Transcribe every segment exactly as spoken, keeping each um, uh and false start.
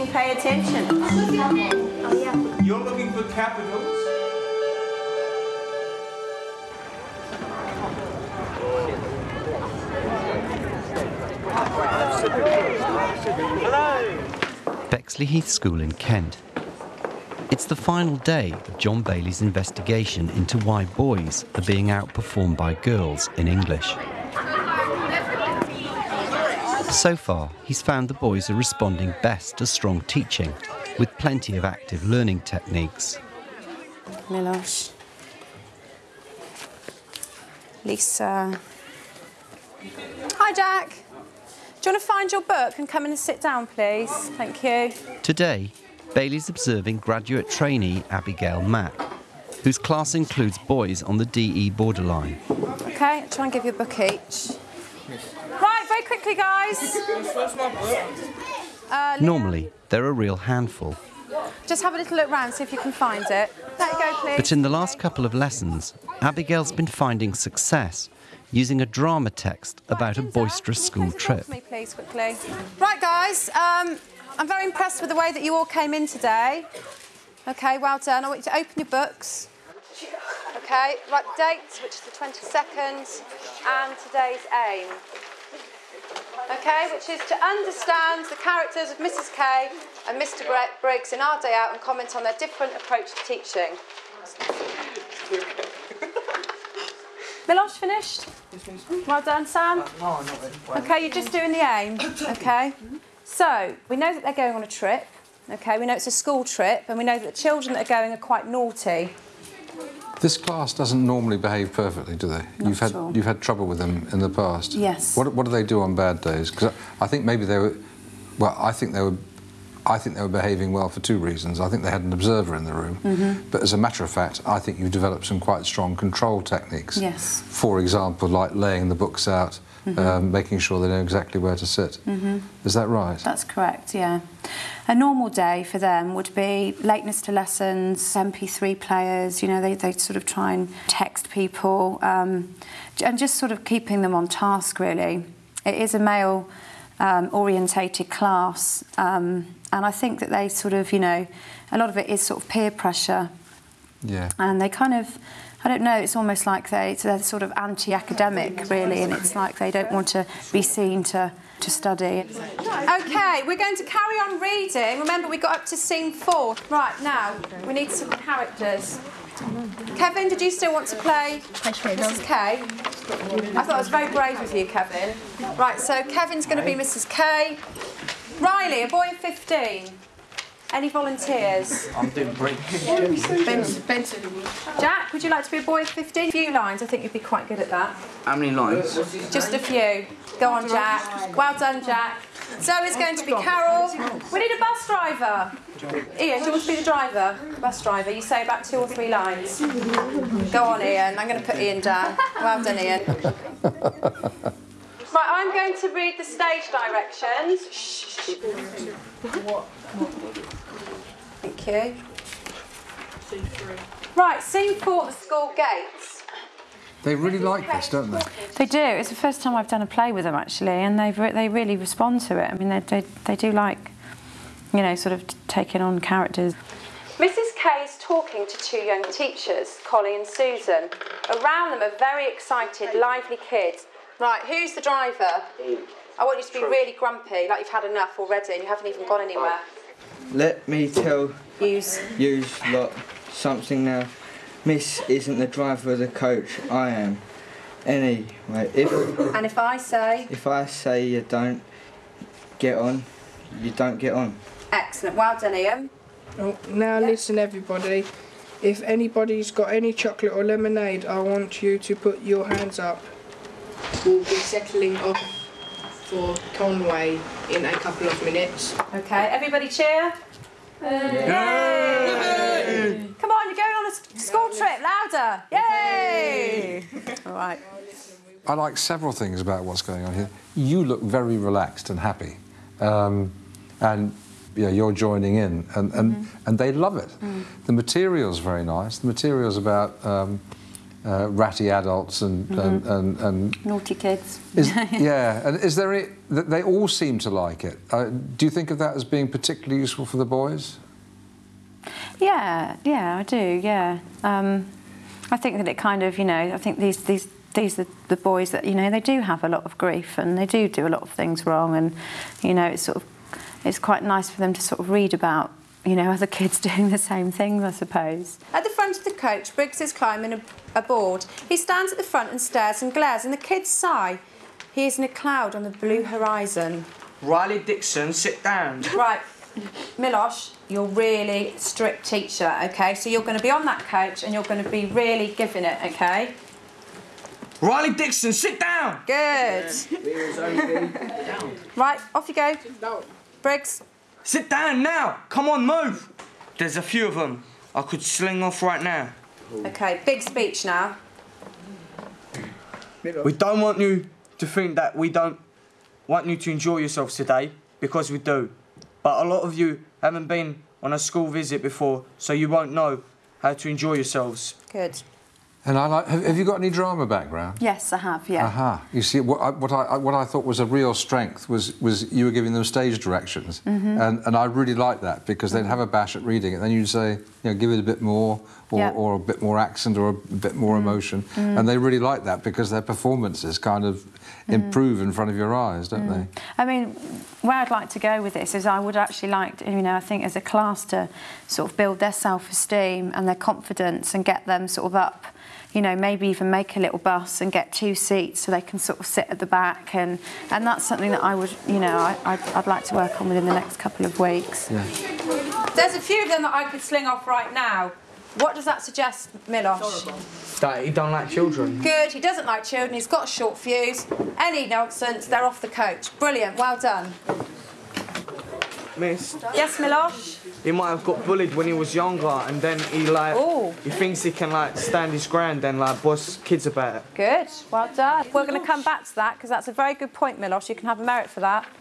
pay attention. Oh, yeah. You're looking for capitals? Bexley Heath School in Kent. It's the final day of John Bailey's investigation into why boys are being outperformed by girls in English. So far, he's found the boys are responding best to strong teaching, with plenty of active learning techniques. Milosh. Lisa. Hi, Jack. Do you want to find your book and come in and sit down, please? Thank you. Today, Bailey's observing graduate trainee Abigail Mack, whose class includes boys on the D E borderline. OK, I'll try and give you a book each. Right, very quickly, guys. Uh, Normally, they're a real handful. Just have a little look round, see if you can find it. There you go, please. But in the last couple of lessons, Abigail's been finding success using a drama text about a boisterous school trip. Me, please, quickly. Right, guys, um, I'm very impressed with the way that you all came in today. OK, well done. I want you to open your books. OK, write the date, which is the twenty-second, and today's aim. OK, which is to understand the characters of Missus Kay and Mister Briggs in Our Day Out and comment on their different approach to teaching. Milosh, finished? Well done, Sam. No, not really. OK, you're just doing the aim. OK. So, we know that they're going on a trip. OK, we know it's a school trip, and we know that the children that are going are quite naughty. This class doesn't normally behave perfectly, do they? Not you've had at all. you've had trouble with them in the past. Yes. What what do they do on bad days? Because I think maybe they were, well, I think they were, I think they were behaving well for two reasons. I think they had an observer in the room, Mm-hmm. but as a matter of fact, I think you've developed some quite strong control techniques. Yes. For example, like laying the books out, Mm-hmm. um, making sure they know exactly where to sit. Mm-hmm. Is that right? That's correct, yeah. A normal day for them would be lateness to lessons, M P three players, you know, they, they sort of try and text people, um, and just sort of keeping them on task, really. It is a male um, orientated class, um, and I think that they sort of, you know, a lot of it is sort of peer pressure. Yeah. And they kind of, I don't know, it's almost like they, they're sort of anti-academic, really, and it's like they don't want to be seen to, to study. OK, we're going to carry on reading. Remember, we got up to scene four. Right, now, we need some characters. Kevin, did you still want to play Missus Kay? I thought that was very brave of you, Kevin. Right, so Kevin's going to be Missus Kay. Riley, a boy of fifteen. Any volunteers? I'm doing great. Benson. Benson. Jack, would you like to be a boy of fifteen? A few lines, I think you'd be quite good at that. How many lines? Just a few. Go on, Jack. Well done, Jack. Zoe's going to be Carol. We need a bus driver. Ian, do you want to be the driver? Bus driver. You say about two or three lines. Go on, Ian. I'm going to put Ian down. Well done, Ian. Right, I'm going to read the stage directions. Shh. Thank you. Scene three. Right, scene four, the school gates. They really like this, don't they? They do. It's the first time I've done a play with them, actually, and they've re they really respond to it. I mean, they, they, they do like, you know, sort of taking on characters. Missus Kay is talking to two young teachers, Collie and Susan. Around them are very excited, lively kids. Right, who's the driver? I want you to be really grumpy, like you've had enough already and you haven't even gone anywhere. Let me tell Use. you lot something now. Miss isn't the driver of the coach, I am. Anyway, if And if I say... if I say you don't get on, you don't get on. Excellent, well done, Ian. Oh, now listen, everybody. If anybody's got any chocolate or lemonade, I want you to put your hands up. We'll be settling off for Conway in a couple of minutes. Okay, everybody cheer. Yay! Come on, you're going on a school trip, louder. Yay! All right. I like several things about what's going on here. You look very relaxed and happy, um, and you know, you're joining in, and, and, mm-hmm. and they love it. Mm. The material's very nice. The material's about um, uh, ratty adults and, mm-hmm. and, and, and naughty kids. Is, yeah, and is there? A, they all seem to like it. Uh, do you think of that as being particularly useful for the boys? Yeah, yeah, I do. Yeah, um, I think that it kind of, you know, I think these these. These are the boys that, you know, they do have a lot of grief and they do do a lot of things wrong, and, you know, it's sort of, it's quite nice for them to sort of read about, you know, other kids doing the same things, I suppose. At the front of the coach, Briggs is climbing a, a board. He stands at the front and stares and glares, and the kids sigh. He is in a cloud on the blue horizon. Riley Dixon, sit down. Right, Milosh, you're really strict teacher, OK? So you're going to be on that coach and you're going to be really giving it, OK? Riley Dixon, sit down! Good. Right, off you go. Briggs. Sit down now! Come on, move! There's a few of them. I could sling off right now. OK, big speech now. We don't want you to think that we don't want you to enjoy yourselves today, because we do. But a lot of you haven't been on a school visit before, so you won't know how to enjoy yourselves. Good. And I like. Have, have you got any drama background? Yes, I have. Yeah. Aha. You see, what I, what I what I thought was a real strength was was you were giving them stage directions, mm-hmm. and and I really liked that, because they'd have a bash at reading it, then you'd say, you know, give it a bit more, or, yeah. or a bit more accent, or a bit more mm. emotion, mm. and they really like that because their performances kind of mm. improve in front of your eyes, don't mm. they? I mean, where I'd like to go with this is I would actually like, you know, I think as a class to sort of build their self-esteem and their confidence and get them sort of up. You know, maybe even make a little bus and get two seats so they can sort of sit at the back, and, and that's something that I would, you know, I, I'd, I'd like to work on within the next couple of weeks. Yeah. There's a few of them that I could sling off right now. What does that suggest, Milosh? That he don't like children. Good, he doesn't like children, he's got a short fuse. Any nonsense, they're off the coach. Brilliant, well done. Miss? Yes, Milosh? He might have got bullied when he was younger, and then he like Ooh. he thinks he can like stand his ground and like boss kids about it. Good, well done. We're going to come back to that because that's a very good point, Milosh. You can have a merit for that.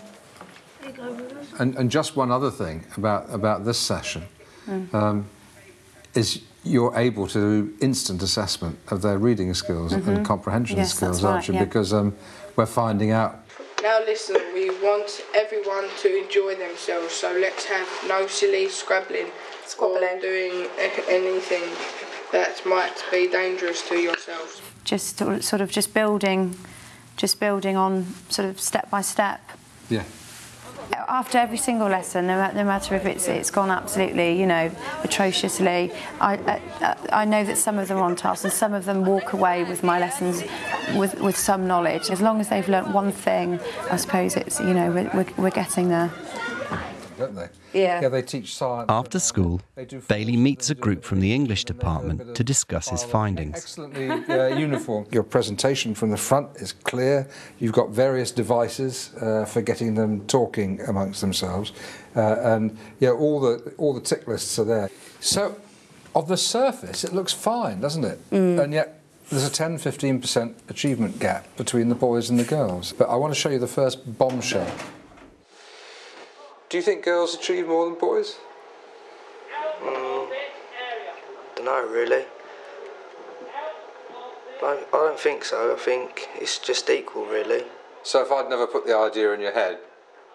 And, and just one other thing about about this session mm. um, is you're able to do instant assessment of their reading skills mm-hmm. and comprehension yes, skills, that's right, aren't you? Yeah. Because um, we're finding out. Now listen, we want everyone to enjoy themselves, so let's have no silly scrabbling Squabbling. or doing anything that might be dangerous to yourselves. Just sort of just building, just building on sort of step by step. Yeah. After every single lesson, no, no matter if it's it's gone absolutely, you know, atrociously, I, I I know that some of them are on task and some of them walk away with my lessons with with some knowledge. As long as they've learnt one thing, I suppose it's, you know, we're we're, we're getting there. Don't they? Yeah. Yeah, they teach science. After school, Bailey meets a group from the English department to discuss his findings. Excellently uh, uniform. Your presentation from the front is clear. You've got various devices uh, for getting them talking amongst themselves, uh, and yeah, all the all the tick lists are there. So, on the surface, it looks fine, doesn't it? Mm. And yet, there's a ten to fifteen percent achievement gap between the boys and the girls. But I want to show you the first bombshell. Do you think girls achieve more than boys? Mm, don't know, really. I, I don't think so. I think it's just equal, really. So if I'd never put the idea in your head,